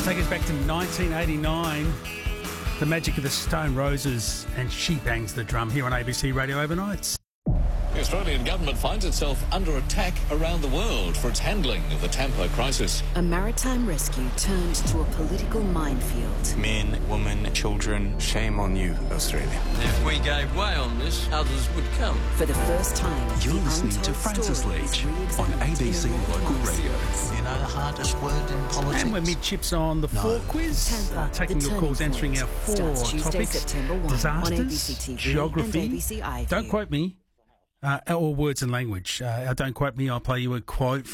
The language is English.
Take us back to 1989. The magic of the Stone Roses and She Bangs the Drum here on ABC Radio Overnights. The Australian government finds itself under attack around the world for its handling of the Tampa crisis. A maritime rescue turned to a political minefield. Men, women, children, shame on you, Australia. If we gave way on this, others would come. For the first time, you're the listening to Francis Leach on ABC Local Radio. You know the hardest word in politics? And we're mid-chips on the four quiz. Tampa, taking your calls, answering our four starts Tuesday, topics. September 1 Disasters, on ABC TV geography. and ABC iView. Don't quote me. Or words and language. Don't quote me. I'll play you a quote